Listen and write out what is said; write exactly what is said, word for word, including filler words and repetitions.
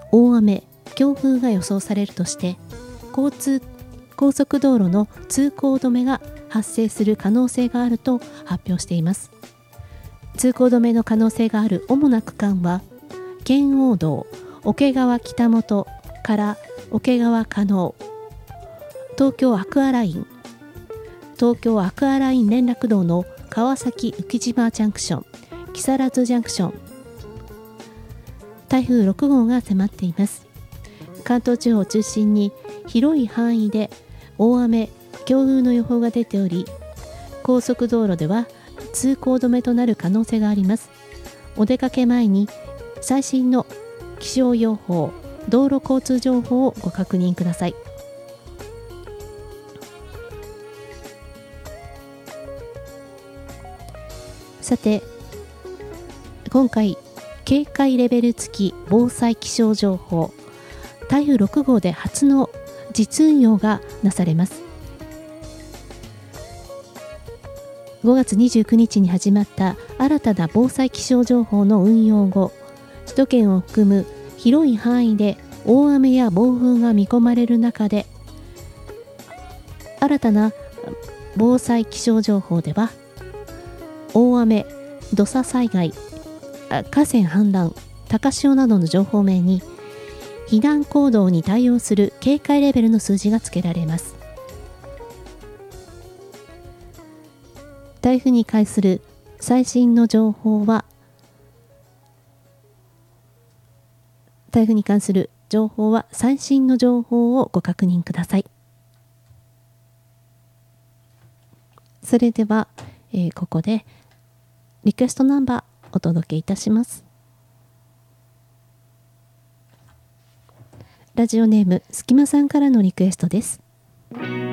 大雨、強風が予想されるとして、交通高速道路の通行止めが発生する可能性があると発表しています。通行止めの可能性がある主な区間は、圏央道桶川北本から桶川加納、東京アクアライン、東京アクアライン連絡道の川崎浮島ジャンクション、木更津ジャンクション。台風ろく号が迫っています。関東地方を中心に広い範囲で大雨、強風の予報が出ており、高速道路では通行止めとなる可能性があります。お出かけ前に最新の気象予報、道路交通情報をご確認ください。さて、今回警戒レベル付き防災気象情報、台風ろく号で初の実運用がなされます。ごがつにじゅうくにちに始まった新たな防災気象情報の運用後、首都圏を含む広い範囲で大雨や暴風が見込まれる中で、新たな防災気象情報では、大雨、土砂災害、河川氾濫、高潮などの情報名に避難行動に対応する警戒レベルの数字が付けられます。台風に関する最新の情報は、台風に関する情報は最新の情報をご確認ください。それでは、えー、ここでリクエストナンバーお届けいたします。ラジオネームすきまさんからのリクエストです。